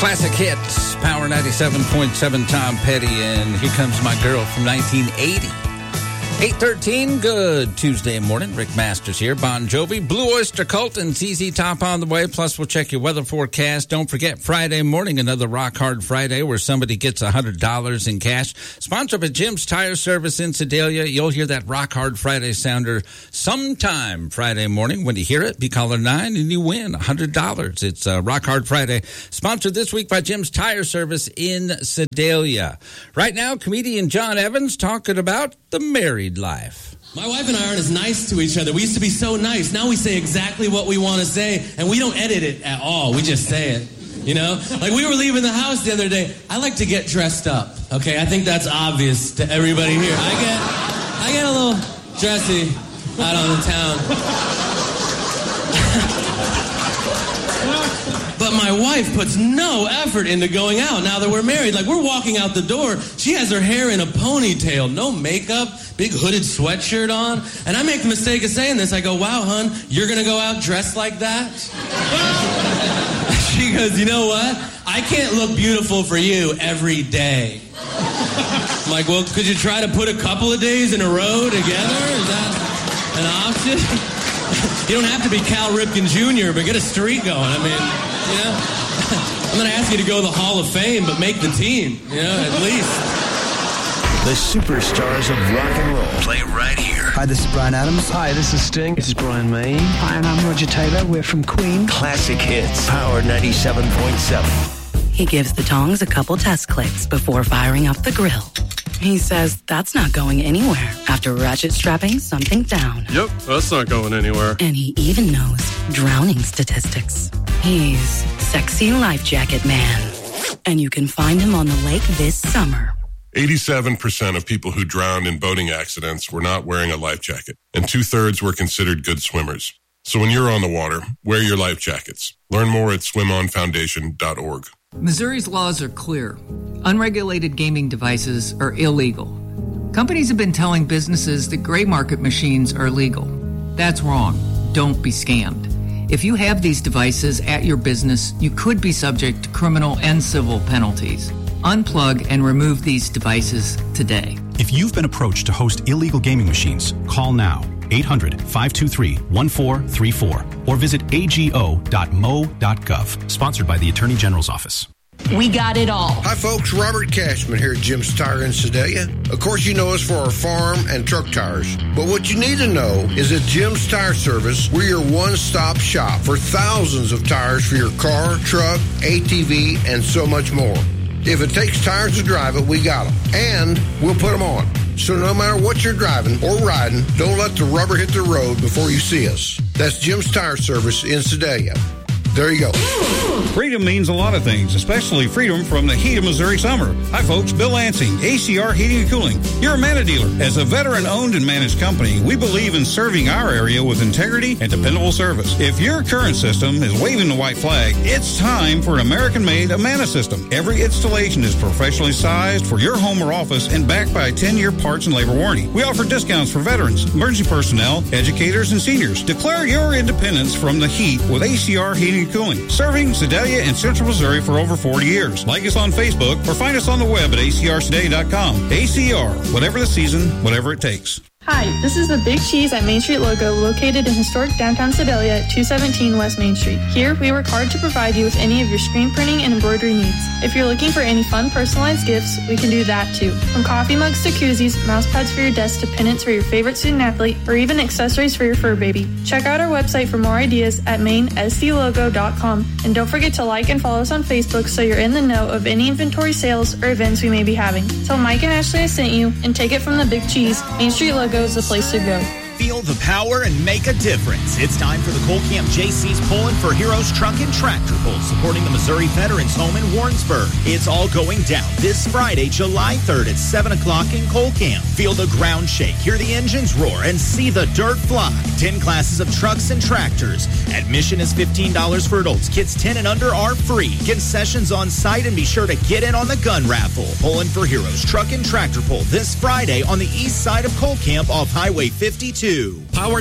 Classic hits, Power 97.7, Tom Petty, and Here Comes My Girl from 1980. 8:13, good Tuesday morning. Rick Masters here. Bon Jovi, Blue Oyster Cult, and ZZ Top on the way. Plus, we'll check your weather forecast. Don't forget, Friday morning, another Rock Hard Friday where somebody gets $100 in cash. Sponsored by Jim's Tire Service in Sedalia. You'll hear that Rock Hard Friday sounder sometime Friday morning. When you hear it, be caller 9 and you win $100. It's Rock Hard Friday, sponsored this week by Jim's Tire Service in Sedalia. Right now, comedian John Evans talking about the married life. My wife and I aren't as nice to each other. We used to be so nice. Now we say exactly what we want to say, and we don't edit it at all. We just say it, you know? Like, we were leaving the house the other day. I like to get dressed up, okay? I think that's obvious to everybody here. I get a little dressy out on the town. But my wife puts no effort into going out now that we're married. Like, we're walking out the door. She has her hair in a ponytail, no makeup, big hooded sweatshirt on. And I make the mistake of saying this. I go, wow, hon, you're going to go out dressed like that? She goes, you know what? I can't look beautiful for you every day. I'm like, well, could you try to put a couple of days in a row together? Is that an option? You don't have to be Cal Ripken Jr., but get a streak going. I mean... You know, I'm going to ask you to go to the Hall of Fame, but make the team, you know, at least. The superstars of rock and roll play right here. Hi, this is Bryan Adams. Hi, this is Sting. This is Brian May. Hi, and I'm Roger Taylor. We're from Queen. Classic hits, Power 97.7. He gives the tongs a couple test clicks before firing up the grill. He says that's not going anywhere after ratchet strapping something down. Yep, that's not going anywhere. And he even knows drowning statistics. He's Sexy Life Jacket Man. And you can find him on the lake this summer. 87% of people who drowned in boating accidents were not wearing a life jacket, and 2/3 were considered good swimmers. So when you're on the water, wear your life jackets. Learn more at swimonfoundation.org. Missouri's laws are clear. Unregulated gaming devices are illegal. Companies have been telling businesses that gray market machines are legal. That's wrong. Don't be scammed. If you have these devices at your business, you could be subject to criminal and civil penalties. Unplug and remove these devices today. If you've been approached to host illegal gaming machines, call now. 800-523-1434 or visit ago.mo.gov. Sponsored by the Attorney General's Office. We got it all. Hi, folks. Robert Cashman here at Jim's Tire in Sedalia. Of course, you know us for our farm and truck tires. But what you need to know is that Jim's Tire Service, we're your one-stop shop for thousands of tires for your car, truck, ATV, and so much more. If it takes tires to drive it, we got them. And we'll put them on. So no matter what you're driving or riding, don't let the rubber hit the road before you see us. That's Jim's Tire Service in Sedalia. There you go. Freedom means a lot of things, especially freedom from the heat of Missouri summer. Hi, folks. Bill Lansing, ACR Heating and Cooling. You're a Mana dealer. As a veteran-owned and managed company, we believe in serving our area with integrity and dependable service. If your current system is waving the white flag, it's time for an American-made Amana system. Every installation is professionally sized for your home or office and backed by a 10-year parts and labor warranty. We offer discounts for veterans, emergency personnel, educators, and seniors. Declare your independence from the heat with ACR Heating and Cooling, serving Sedalia and Central Missouri for over 40 years. Like us on Facebook or find us on the web at acrsedalia.com. ACR, whatever the season, whatever it takes. Hi, this is the Big Cheese at Main Street logo located in historic downtown Sedalia at 217 West Main Street. Here, we work hard to provide you with any of your screen printing and embroidery needs. If you're looking for any fun personalized gifts, we can do that too. From coffee mugs to koozies, mouse pads for your desk to pennants for your favorite student athlete, or even accessories for your fur baby. Check out our website for more ideas at mainsdlogo.com. And don't forget to like and follow us on Facebook so you're in the know of any inventory sales or events we may be having. Tell Mike and Ashley I sent you and take it from the Big Cheese. Main Street logo is the place to go. Feel the power and make a difference. It's time for the Cole Camp JC's Pulling for Heroes Truck and Tractor Pull, supporting the Missouri Veterans Home in Warrensburg. It's all going down this Friday, July 3rd at 7 o'clock in Cole Camp. Feel the ground shake, hear the engines roar, and see the dirt fly. 10 classes of trucks and tractors. Admission is $15 for adults. Kids 10 and under are free. Concessions on site, and be sure to get in on the gun raffle. Pulling for Heroes Truck and Tractor Pull this Friday on the east side of Cole Camp off Highway 52. you. Power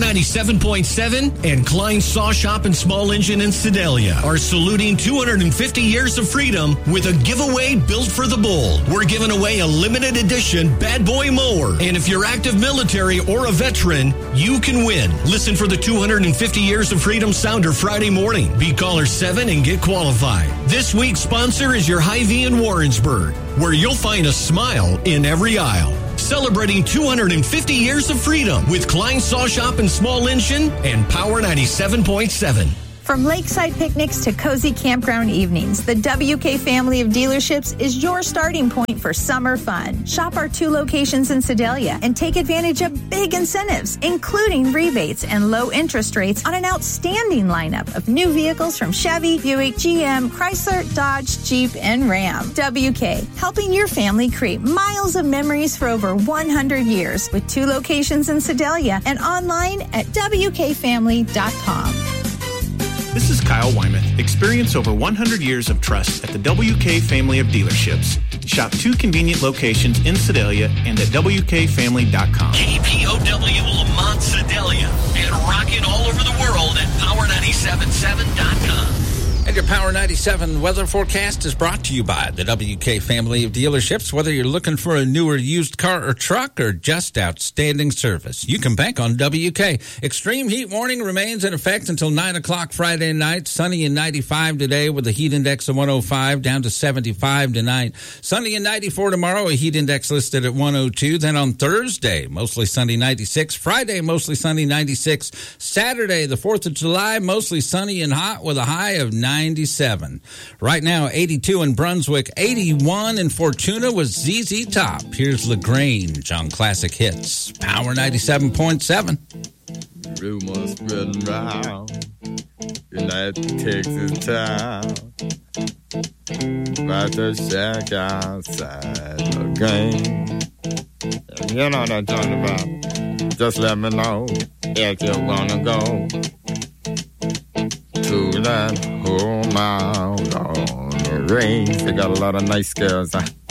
97.7 and Klein Saw Shop and Small Engine in Sedalia are saluting 250 years of freedom with a giveaway built for the bold. We're giving away a limited edition Bad Boy mower. And if you're active military or a veteran, you can win. Listen for the 250 Years of Freedom Sounder Friday morning. Be caller 7 and get qualified. This week's sponsor is your Hy-Vee in Warrensburg, where you'll find a smile in every aisle. Celebrating 250 years of freedom with Klein Saw Shop and Small Engine and Power 97.7. From lakeside picnics to cozy campground evenings, the WK family of dealerships is your starting point for summer fun. Shop our 2 locations in Sedalia and take advantage of big incentives, including rebates and low interest rates on an outstanding lineup of new vehicles from Chevy, Buick, GM, Chrysler, Dodge, Jeep, and Ram. WK, helping your family create miles of memories for over 100 years with 2 locations in Sedalia and online at WKFamily.com. This is Kyle Wyman. Experience over 100 years of trust at the WK family of dealerships. Shop 2 convenient locations in Sedalia and at WKFamily.com. KPOW Lamont Sedalia and rocking all over the world at Power977.com. And your Power 97 weather forecast is brought to you by the WK family of dealerships. Whether you're looking for a newer used car or truck or just outstanding service, you can bank on WK. Extreme heat warning remains in effect until 9 o'clock Friday night. Sunny and 95 today with a heat index of 105 down to 75 tonight. Sunny and 94 tomorrow, a heat index listed at 102. Then on Thursday, mostly sunny 96. Friday, mostly sunny 96. Saturday, the 4th of July, mostly sunny and hot with a high of 97. Right now, 82 in Brunswick, 81 in Fortuna with ZZ Top. Here's LaGrange on Classic Hits. Power 97.7. Rumors spreading round in that Texas town about the shack outside the game. You know what I'm talking about. Just let me know if you wanna go to that home out on the range. They got a lot of nice girls.